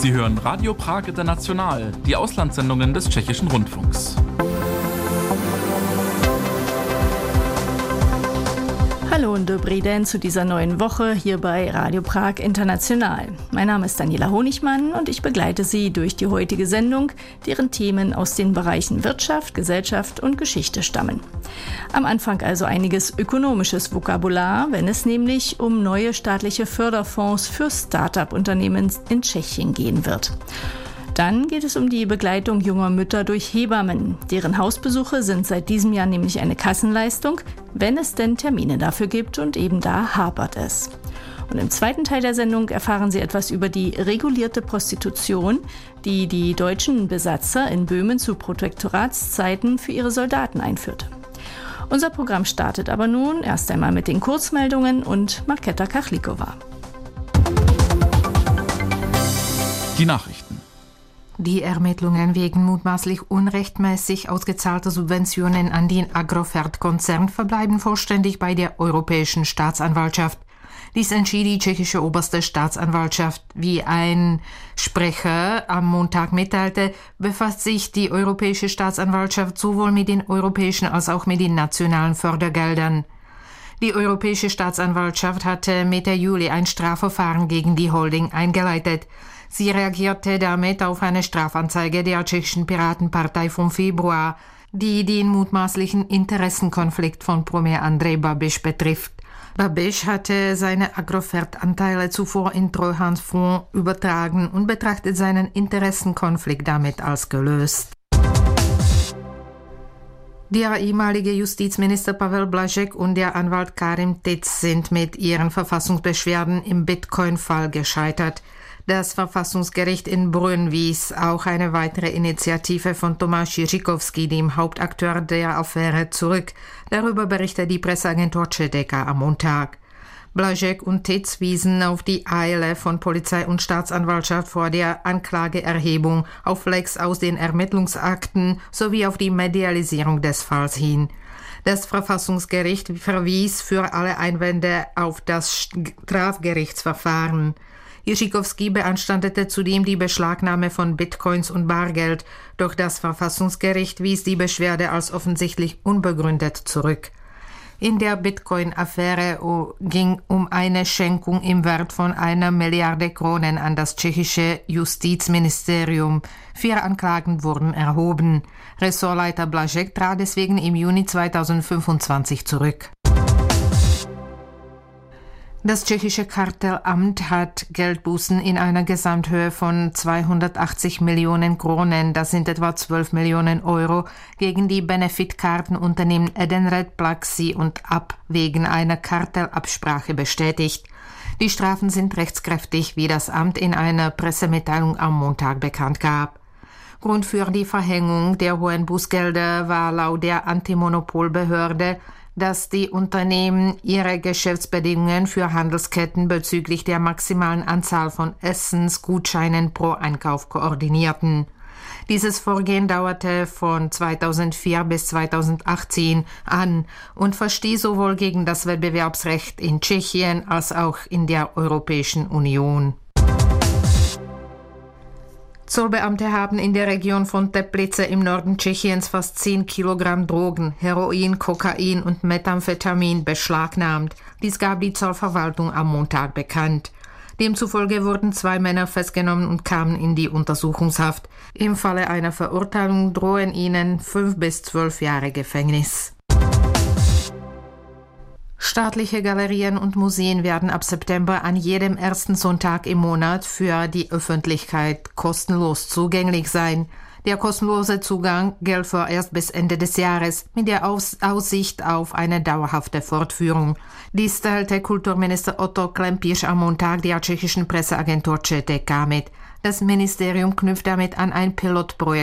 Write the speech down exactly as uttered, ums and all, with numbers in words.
Sie hören Radio Prag International, die Auslandssendungen des Tschechischen Rundfunks. Hallo und dobrý den zu dieser neuen Woche hier bei Radio Prag International. Mein Name ist Daniela Honigmann und ich begleite Sie durch die heutige Sendung, deren Themen aus den Bereichen Wirtschaft, Gesellschaft und Geschichte stammen. Am Anfang also einiges ökonomisches Vokabular, wenn es nämlich um neue staatliche Förderfonds für Start-up-Unternehmen in Tschechien gehen wird. Dann geht es um die Begleitung junger Mütter durch Hebammen. Deren Hausbesuche sind seit diesem Jahr nämlich eine Kassenleistung, wenn es denn Termine dafür gibt, und eben da hapert es. Und im zweiten Teil der Sendung erfahren Sie etwas über die regulierte Prostitution, die die deutschen Besatzer in Böhmen zu Protektoratszeiten für ihre Soldaten einführte. Unser Programm startet aber nun erst einmal mit den Kurzmeldungen und Markéta Kachlikova. Die Nachrichten. Die Ermittlungen wegen mutmaßlich unrechtmäßig ausgezahlter Subventionen an den Agrofert-Konzern verbleiben vollständig bei der Europäischen Staatsanwaltschaft. Dies entschied die tschechische oberste Staatsanwaltschaft. Wie ein Sprecher am Montag mitteilte, befasst sich die Europäische Staatsanwaltschaft sowohl mit den europäischen als auch mit den nationalen Fördergeldern. Die Europäische Staatsanwaltschaft hatte Mitte Juli ein Strafverfahren gegen die Holding eingeleitet. Sie reagierte damit auf eine Strafanzeige der tschechischen Piratenpartei vom Februar, die den mutmaßlichen Interessenkonflikt von Premier Andrej Babiš betrifft. Babiš hatte seine Agrofert-Anteile zuvor in Trojans Fonds übertragen und betrachtet seinen Interessenkonflikt damit als gelöst. Der ehemalige Justizminister Pavel Blažek und der Anwalt Karim Tic sind mit ihren Verfassungsbeschwerden im Bitcoin-Fall gescheitert. Das Verfassungsgericht in Brünn wies auch eine weitere Initiative von Tomáš Jiříkovský, dem Hauptakteur der Affäre, zurück. Darüber berichtet die Presseagentur Četeka am Montag. Blažek und Tic wiesen auf die Eile von Polizei und Staatsanwaltschaft vor der Anklageerhebung, auf Lecks aus den Ermittlungsakten sowie auf die Medialisierung des Falls hin. Das Verfassungsgericht verwies für alle Einwände auf das Strafgerichtsverfahren. Jiříkovský beanstandete zudem die Beschlagnahme von Bitcoins und Bargeld, doch das Verfassungsgericht wies die Beschwerde als offensichtlich unbegründet zurück. In der Bitcoin-Affäre ging um eine Schenkung im Wert von einer Milliarde Kronen an das tschechische Justizministerium. Vier Anklagen wurden erhoben. Ressortleiter Blažek trat deswegen im Juni zweitausendfünfundzwanzig zurück. Das tschechische Kartellamt hat Geldbußen in einer Gesamthöhe von zweihundertachtzig Millionen Kronen, das sind etwa zwölf Millionen Euro, gegen die Benefitkartenunternehmen Edenred, Plaxi und Ab wegen einer Kartellabsprache bestätigt. Die Strafen sind rechtskräftig, wie das Amt in einer Pressemitteilung am Montag bekannt gab. Grund für die Verhängung der hohen Bußgelder war laut der Antimonopolbehörde, dass die Unternehmen ihre Geschäftsbedingungen für Handelsketten bezüglich der maximalen Anzahl von Essensgutscheinen pro Einkauf koordinierten. Dieses Vorgehen dauerte von zweitausendvier bis zweitausendachtzehn an und verstieß sowohl gegen das Wettbewerbsrecht in Tschechien als auch in der Europäischen Union. Zollbeamte haben in der Region von Teplice im Norden Tschechiens fast zehn Kilogramm Drogen, Heroin, Kokain und Methamphetamin beschlagnahmt. Dies gab die Zollverwaltung am Montag bekannt. Demzufolge wurden zwei Männer festgenommen und kamen in die Untersuchungshaft. Im Falle einer Verurteilung drohen ihnen fünf bis zwölf Jahre Gefängnis. Staatliche Galerien und Museen werden ab September an jedem ersten Sonntag im Monat für die Öffentlichkeit kostenlos zugänglich sein. Der kostenlose Zugang gilt vorerst bis Ende des Jahres mit der Aus- Aussicht auf eine dauerhafte Fortführung. Dies teilte Kulturminister Otto Klempisch am Montag der tschechischen Presseagentur Četeka mit. Das Ministerium knüpft damit an ein Pilotprojekt